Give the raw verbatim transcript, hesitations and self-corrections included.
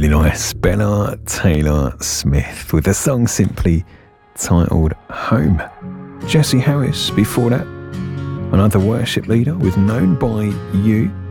Really nice. Bella Taylor Smith with a song simply titled Home. Jesse Harris before that, another worship leader with Known by You.